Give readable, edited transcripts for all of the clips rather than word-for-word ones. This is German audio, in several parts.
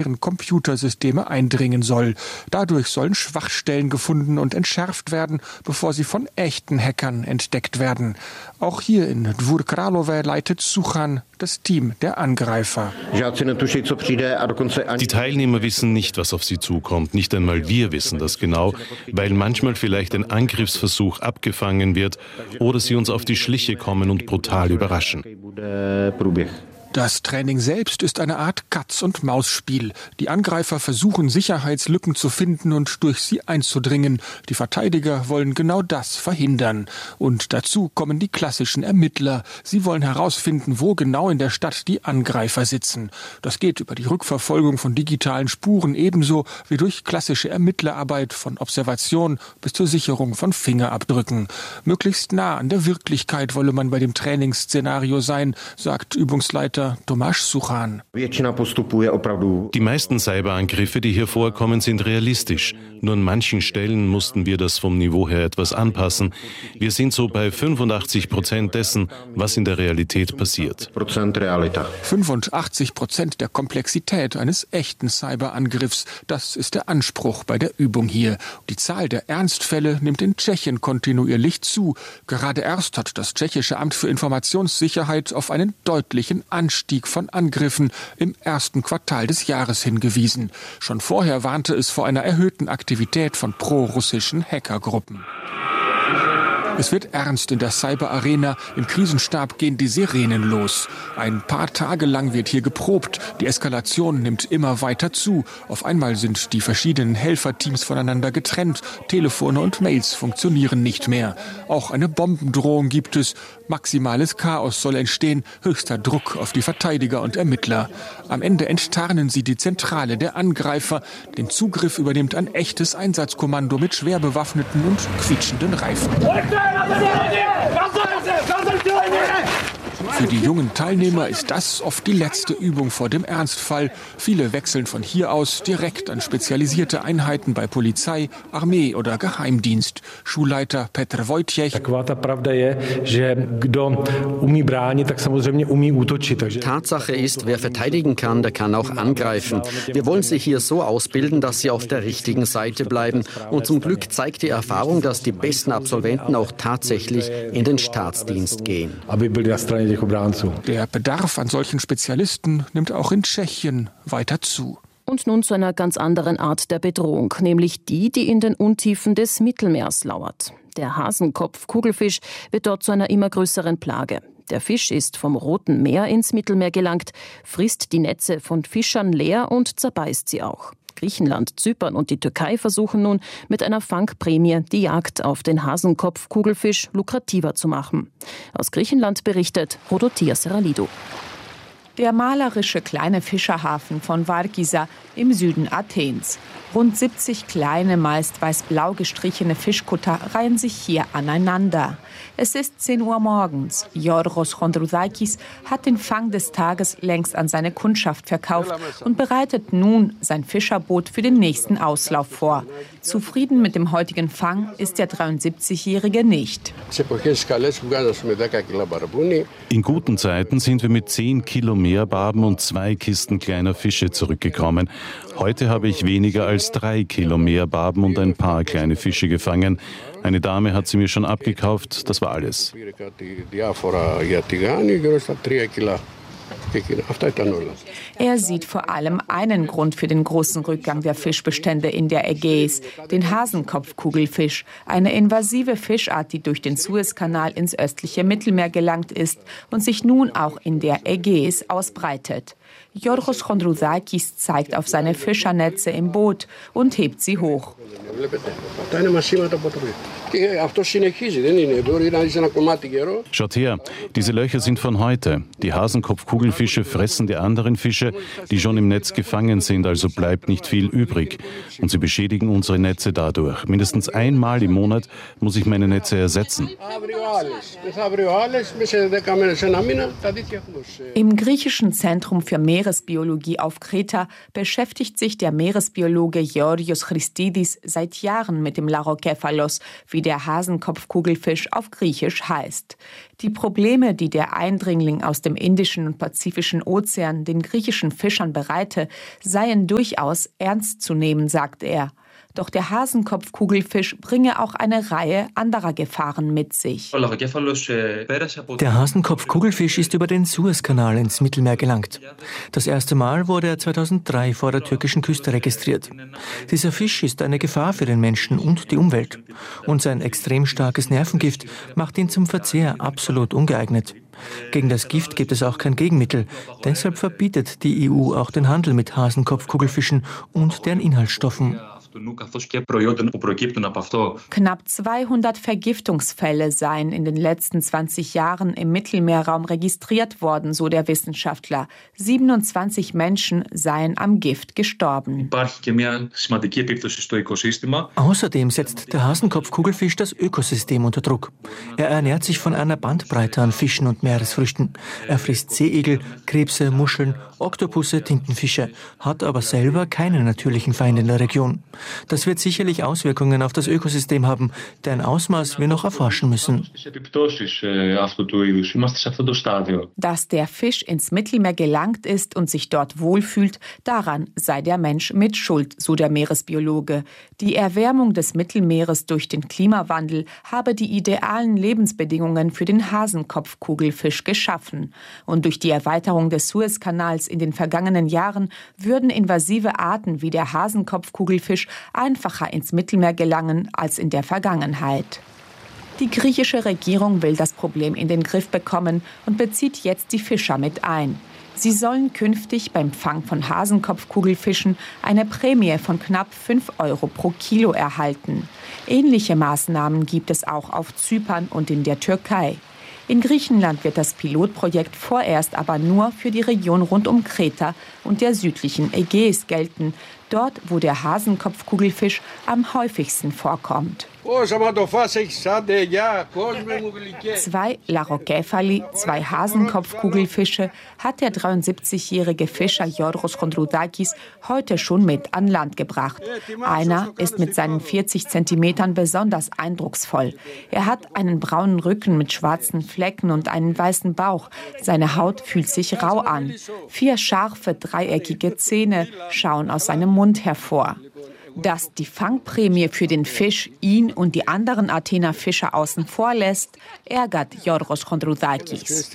deren Computersysteme eindringen soll. Dadurch sollen Schwachstellen gefunden und entschärft werden, bevor sie von echten Hackern entdeckt werden. Auch hier in Dvůr Králové leitet Suchan das Team der Angreifer. Die Teilnehmer wissen nicht, was auf sie zukommt. Nicht einmal wir wissen das genau, weil manchmal vielleicht ein Angriffsversuch abgefangen wird oder sie uns auf die Schliche kommen und brutal überraschen. Das Training selbst ist eine Art Katz-und-Maus-Spiel. Die Angreifer versuchen, Sicherheitslücken zu finden und durch sie einzudringen. Die Verteidiger wollen genau das verhindern. Und dazu kommen die klassischen Ermittler. Sie wollen herausfinden, wo genau in der Stadt die Angreifer sitzen. Das geht über die Rückverfolgung von digitalen Spuren ebenso wie durch klassische Ermittlerarbeit von Observation bis zur Sicherung von Fingerabdrücken. Möglichst nah an der Wirklichkeit wolle man bei dem Trainingsszenario sein, sagt Übungsleiter Tomáš Suchan. Die meisten Cyberangriffe, die hier vorkommen, sind realistisch. Nur an manchen Stellen mussten wir das vom Niveau her etwas anpassen. Wir sind so bei 85% dessen, was in der Realität passiert. 85% der Komplexität eines echten Cyberangriffs, das ist der Anspruch bei der Übung hier. Die Zahl der Ernstfälle nimmt in Tschechien kontinuierlich zu. Gerade erst hat das tschechische Amt für Informationssicherheit auf einen deutlichen Anstieg von Angriffen im ersten Quartal des Jahres hingewiesen. Schon vorher warnte es vor einer erhöhten Aktivität von pro-russischen Hackergruppen. Es wird ernst in der Cyber-Arena. Im Krisenstab gehen die Sirenen los. Ein paar Tage lang wird hier geprobt. Die Eskalation nimmt immer weiter zu. Auf einmal sind die verschiedenen Helferteams voneinander getrennt. Telefone und Mails funktionieren nicht mehr. Auch eine Bombendrohung gibt es. Maximales Chaos soll entstehen. Höchster Druck auf die Verteidiger und Ermittler. Am Ende enttarnen sie die Zentrale der Angreifer. Den Zugriff übernimmt ein echtes Einsatzkommando mit schwer bewaffneten und quietschenden Reifen. Für die jungen Teilnehmer ist das oft die letzte Übung vor dem Ernstfall. Viele wechseln von hier aus direkt an spezialisierte Einheiten bei Polizei, Armee oder Geheimdienst. Schulleiter Petr Wojciech. Tatsache ist, wer verteidigen kann, der kann auch angreifen. Wir wollen sie hier so ausbilden, dass sie auf der richtigen Seite bleiben. Und zum Glück zeigt die Erfahrung, dass die besten Absolventen auch tatsächlich in den Staatsdienst gehen. Der Bedarf an solchen Spezialisten nimmt auch in Tschechien weiter zu. Und nun zu einer ganz anderen Art der Bedrohung, nämlich die, die in den Untiefen des Mittelmeers lauert. Der Hasenkopf-Kugelfisch wird dort zu einer immer größeren Plage. Der Fisch ist vom Roten Meer ins Mittelmeer gelangt, frisst die Netze von Fischern leer und zerbeißt sie auch. Griechenland, Zypern und die Türkei versuchen nun mit einer Fangprämie die Jagd auf den Hasenkopf-Kugelfisch lukrativer zu machen. Aus Griechenland berichtet Rodotia Seralidou. Der malerische kleine Fischerhafen von Varkisa im Süden Athens. Rund 70 kleine, meist weiß-blau gestrichene Fischkutter reihen sich hier aneinander. Es ist 10 Uhr morgens. Yorgos Chondroudakis hat den Fang des Tages längst an seine Kundschaft verkauft und bereitet nun sein Fischerboot für den nächsten Auslauf vor. Zufrieden mit dem heutigen Fang ist der 73-Jährige nicht. In guten Zeiten sind wir mit 10 Kilo Meerbarben und 2 Kisten kleiner Fische zurückgekommen. Heute habe ich weniger als 3 Kilo Meerbarben und ein paar kleine Fische gefangen. Eine Dame hat sie mir schon abgekauft, das war alles. Er sieht vor allem einen Grund für den großen Rückgang der Fischbestände in der Ägäis, den Hasenkopfkugelfisch, eine invasive Fischart, die durch den Suezkanal ins östliche Mittelmeer gelangt ist und sich nun auch in der Ägäis ausbreitet. Yorgos Chondroudakis zeigt auf seine Fischernetze im Boot und hebt sie hoch. Schaut her, diese Löcher sind von heute. Die Hasenkopfkugelfische fressen die anderen Fische, die schon im Netz gefangen sind, also bleibt nicht viel übrig. Und sie beschädigen unsere Netze dadurch. Mindestens einmal im Monat muss ich meine Netze ersetzen. Im griechischen Zentrum für Meeresbiologie auf Kreta beschäftigt sich der Meeresbiologe Georgios Christidis seit Jahren mit dem Larokephalos, wie wie der Hasenkopfkugelfisch auf Griechisch heißt. Die Probleme, die der Eindringling aus dem Indischen und Pazifischen Ozean den griechischen Fischern bereite, seien durchaus ernst zu nehmen, sagt er. Doch der Hasenkopfkugelfisch bringe auch eine Reihe anderer Gefahren mit sich. Der Hasenkopfkugelfisch ist über den Suezkanal ins Mittelmeer gelangt. Das erste Mal wurde er 2003 vor der türkischen Küste registriert. Dieser Fisch ist eine Gefahr für den Menschen und die Umwelt. Und sein extrem starkes Nervengift macht ihn zum Verzehr absolut ungeeignet. Gegen das Gift gibt es auch kein Gegenmittel. Deshalb verbietet die EU auch den Handel mit Hasenkopfkugelfischen und deren Inhaltsstoffen. Knapp 200 Vergiftungsfälle seien in den letzten 20 Jahren im Mittelmeerraum registriert worden, so der Wissenschaftler. 27 Menschen seien am Gift gestorben. Außerdem setzt der Hasenkopfkugelfisch das Ökosystem unter Druck. Er ernährt sich von einer Bandbreite an Fischen und Meeresfrüchten. Er frisst Seeigel, Krebse, Muscheln, Oktopusse, Tintenfische, hat aber selber keine natürlichen Feinde in der Region. Das wird sicherlich Auswirkungen auf das Ökosystem haben, deren Ausmaß wir noch erforschen müssen. Dass der Fisch ins Mittelmeer gelangt ist und sich dort wohlfühlt, daran sei der Mensch mit Schuld, so der Meeresbiologe. Die Erwärmung des Mittelmeeres durch den Klimawandel habe die idealen Lebensbedingungen für den Hasenkopfkugelfisch geschaffen. Und durch die Erweiterung des Suezkanals in den vergangenen Jahren würden invasive Arten wie der Hasenkopfkugelfisch einfacher ins Mittelmeer gelangen als in der Vergangenheit. Die griechische Regierung will das Problem in den Griff bekommen und bezieht jetzt die Fischer mit ein. Sie sollen künftig beim Fang von Hasenkopfkugelfischen eine Prämie von knapp 5 € pro Kilo erhalten. Ähnliche Maßnahmen gibt es auch auf Zypern und in der Türkei. In Griechenland wird das Pilotprojekt vorerst aber nur für die Region rund um Kreta und der südlichen Ägäis gelten, dort wo der Hasenkopfkugelfisch am häufigsten vorkommt. 2 Larokephali, 2 Hasenkopfkugelfische, hat der 73-jährige Fischer Yorgos Chondroudakis heute schon mit an Land gebracht. Einer ist mit seinen 40 Zentimetern besonders eindrucksvoll. Er hat einen braunen Rücken mit schwarzen Flecken und einen weißen Bauch. Seine Haut fühlt sich rau an. 4 scharfe, dreieckige Zähne schauen aus seinem Mund hervor. Dass die Fangprämie für den Fisch ihn und die anderen Athener Fischer außen vor lässt, ärgert Yorgos Chondroudakis.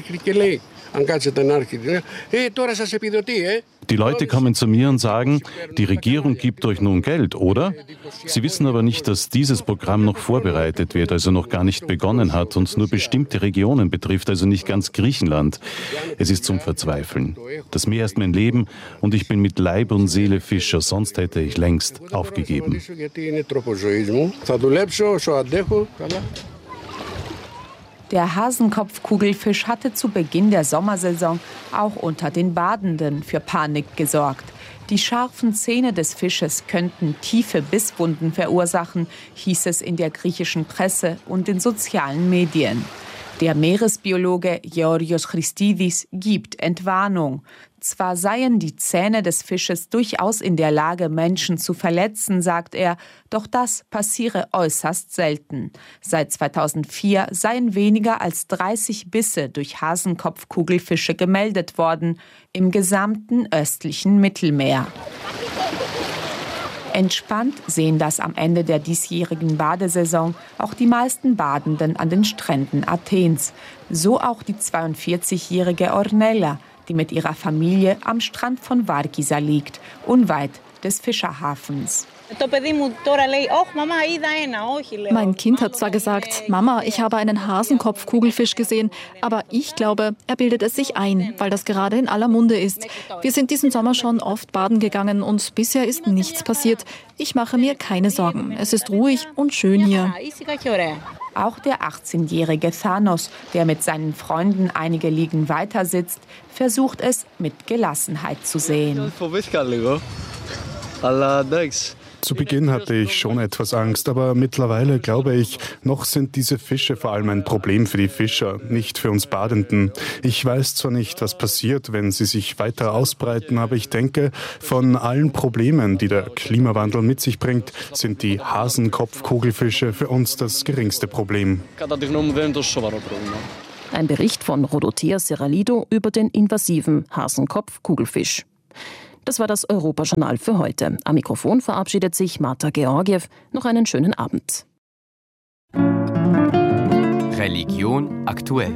Die Leute kommen zu mir und sagen, die Regierung gibt euch nun Geld, oder? Sie wissen aber nicht, dass dieses Programm noch vorbereitet wird, also noch gar nicht begonnen hat und nur bestimmte Regionen betrifft, also nicht ganz Griechenland. Es ist zum Verzweifeln. Das Meer ist mein Leben und ich bin mit Leib und Seele Fischer, sonst hätte ich längst aufgegeben. Der Hasenkopfkugelfisch hatte zu Beginn der Sommersaison auch unter den Badenden für Panik gesorgt. Die scharfen Zähne des Fisches könnten tiefe Bisswunden verursachen, hieß es in der griechischen Presse und in sozialen Medien. Der Meeresbiologe Georgios Christidis gibt Entwarnung. Zwar seien die Zähne des Fisches durchaus in der Lage, Menschen zu verletzen, sagt er, doch das passiere äußerst selten. Seit 2004 seien weniger als 30 Bisse durch Hasenkopfkugelfische gemeldet worden, im gesamten östlichen Mittelmeer. Entspannt sehen das am Ende der diesjährigen Badesaison auch die meisten Badenden an den Stränden Athens. So auch die 42-jährige Ornella, die mit ihrer Familie am Strand von Vargisa liegt, unweit des Fischerhafens. Mein Kind hat zwar gesagt, Mama, ich habe einen Hasenkopfkugelfisch gesehen, aber ich glaube, er bildet es sich ein, weil das gerade in aller Munde ist. Wir sind diesen Sommer schon oft baden gegangen und bisher ist nichts passiert. Ich mache mir keine Sorgen. Es ist ruhig und schön hier. Auch der 18-jährige Thanos, der mit seinen Freunden einige Liegen weiter sitzt, versucht es mit Gelassenheit zu sehen. Zu Beginn hatte ich schon etwas Angst, aber mittlerweile glaube ich, noch sind diese Fische vor allem ein Problem für die Fischer, nicht für uns Badenden. Ich weiß zwar nicht, was passiert, wenn sie sich weiter ausbreiten, aber ich denke, von allen Problemen, die der Klimawandel mit sich bringt, sind die Hasenkopfkugelfische für uns das geringste Problem. Ein Bericht von Rodothea Serralido über den invasiven Hasenkopfkugelfisch. Das war das Europajournal für heute. Am Mikrofon verabschiedet sich Marta Georgiew. Noch einen schönen Abend. Religion aktuell.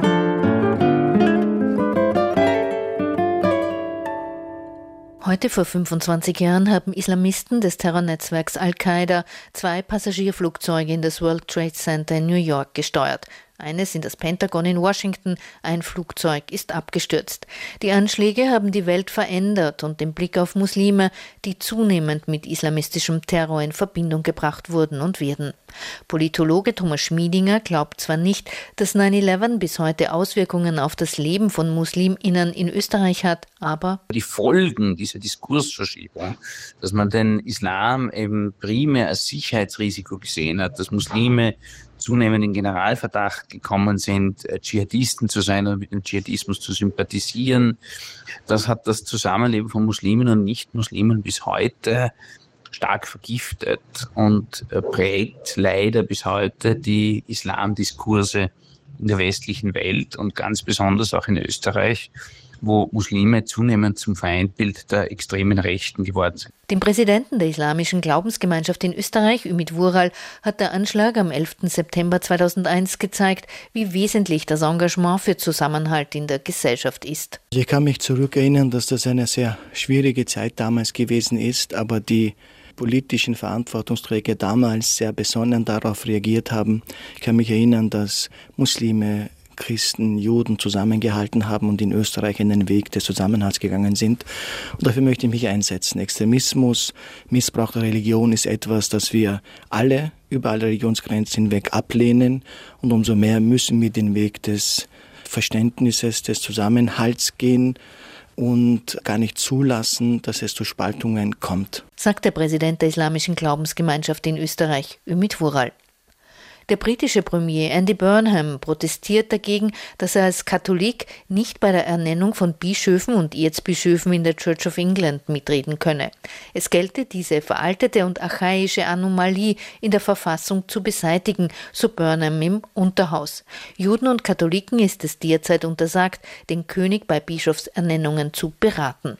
Heute vor 25 Jahren haben Islamisten des Terrornetzwerks Al-Qaida 2 Passagierflugzeuge in das World Trade Center in New York gesteuert. Eines in das Pentagon in Washington, ein Flugzeug ist abgestürzt. Die Anschläge haben die Welt verändert und den Blick auf Muslime, die zunehmend mit islamistischem Terror in Verbindung gebracht wurden und werden. Politologe Thomas Schmiedinger glaubt zwar nicht, dass 9/11 bis heute Auswirkungen auf das Leben von MuslimInnen in Österreich hat, aber die Folgen dieser Diskursverschiebung, dass man den Islam eben primär als Sicherheitsrisiko gesehen hat, dass Muslime zunehmend in Generalverdacht gekommen sind, Dschihadisten zu sein oder mit dem Dschihadismus zu sympathisieren. Das hat das Zusammenleben von Muslimen und Nicht-Muslimen bis heute stark vergiftet und prägt leider bis heute die Islamdiskurse in der westlichen Welt und ganz besonders auch in Österreich, wo Muslime zunehmend zum Feindbild der extremen Rechten geworden sind. Dem Präsidenten der Islamischen Glaubensgemeinschaft in Österreich, Ümit Vural, hat der Anschlag am 11. September 2001 gezeigt, wie wesentlich das Engagement für Zusammenhalt in der Gesellschaft ist. Ich kann mich zurückerinnern, dass das eine sehr schwierige Zeit damals gewesen ist, aber die politischen Verantwortungsträger damals sehr besonnen darauf reagiert haben. Ich kann mich erinnern, dass Muslime, Christen, Juden zusammengehalten haben und in Österreich in den Weg des Zusammenhalts gegangen sind. Und dafür möchte ich mich einsetzen. Extremismus, Missbrauch der Religion ist etwas, das wir alle über alle Religionsgrenzen hinweg ablehnen. Und umso mehr müssen wir den Weg des Verständnisses, des Zusammenhalts gehen und gar nicht zulassen, dass es zu Spaltungen kommt. Sagt der Präsident der Islamischen Glaubensgemeinschaft in Österreich, Ümit Vural. Der britische Premier Andy Burnham protestiert dagegen, dass er als Katholik nicht bei der Ernennung von Bischöfen und Erzbischöfen in der Church of England mitreden könne. Es gelte, diese veraltete und archaische Anomalie in der Verfassung zu beseitigen, so Burnham im Unterhaus. Juden und Katholiken ist es derzeit untersagt, den König bei Bischofsernennungen zu beraten.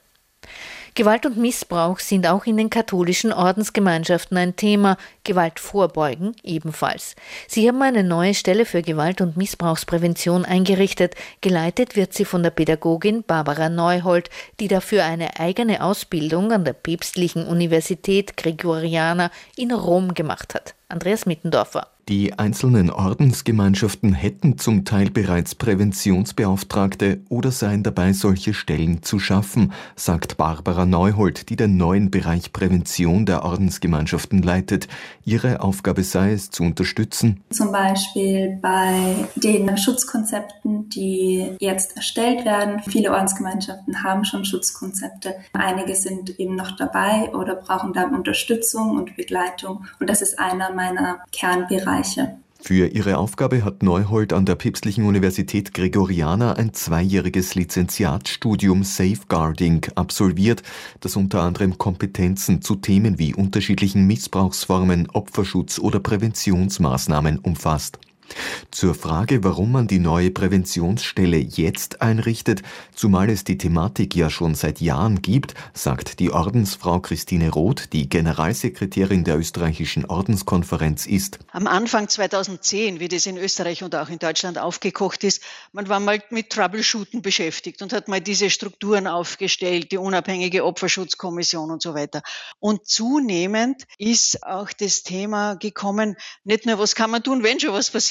Gewalt und Missbrauch sind auch in den katholischen Ordensgemeinschaften ein Thema, Gewalt vorbeugen ebenfalls. Sie haben eine neue Stelle für Gewalt- und Missbrauchsprävention eingerichtet. Geleitet wird sie von der Pädagogin Barbara Neuhold, die dafür eine eigene Ausbildung an der Päpstlichen Universität Gregoriana in Rom gemacht hat. Andreas Mittendorfer. Die einzelnen Ordensgemeinschaften hätten zum Teil bereits Präventionsbeauftragte oder seien dabei, solche Stellen zu schaffen, sagt Barbara Neuhold, die den neuen Bereich Prävention der Ordensgemeinschaften leitet. Ihre Aufgabe sei es, zu unterstützen. Zum Beispiel bei den Schutzkonzepten, die jetzt erstellt werden. Viele Ordensgemeinschaften haben schon Schutzkonzepte. Einige sind eben noch dabei oder brauchen dann Unterstützung und Begleitung. Und das ist einer meiner Kernbereiche. Für ihre Aufgabe hat Neuhold an der Päpstlichen Universität Gregoriana ein 2-jähriges Lizenziatstudium Safeguarding absolviert, das unter anderem Kompetenzen zu Themen wie unterschiedlichen Missbrauchsformen, Opferschutz oder Präventionsmaßnahmen umfasst. Zur Frage, warum man die neue Präventionsstelle jetzt einrichtet, zumal es die Thematik ja schon seit Jahren gibt, sagt die Ordensfrau Christine Roth, die Generalsekretärin der österreichischen Ordenskonferenz ist. Am Anfang 2010, wie das in Österreich und auch in Deutschland aufgekocht ist, man war mal mit Troubleshooten beschäftigt und hat mal diese Strukturen aufgestellt, die unabhängige Opferschutzkommission und so weiter. Und zunehmend ist auch das Thema gekommen, nicht nur, was kann man tun, wenn schon was passiert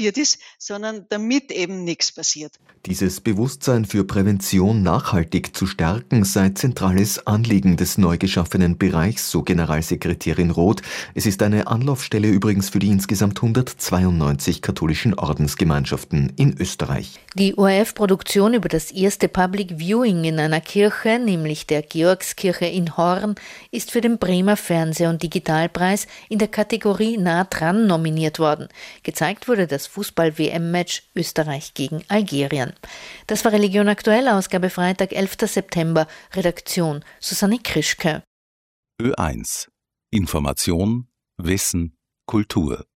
passiert ist, sondern damit eben nichts passiert. Dieses Bewusstsein für Prävention nachhaltig zu stärken sei zentrales Anliegen des neu geschaffenen Bereichs, so Generalsekretärin Roth. Es ist eine Anlaufstelle übrigens für die insgesamt 192 katholischen Ordensgemeinschaften in Österreich. Die ORF-Produktion über das erste Public Viewing in einer Kirche, nämlich der Georgskirche in Horn, ist für den Bremer Fernseh- und Digitalpreis in der Kategorie Nah dran nominiert worden. Gezeigt wurde das Fußball-WM-Match Österreich gegen Algerien. Das war Religion aktuell, Ausgabe Freitag, 11. September. Redaktion Susanne Krischke. Ö1. Information, Wissen, Kultur.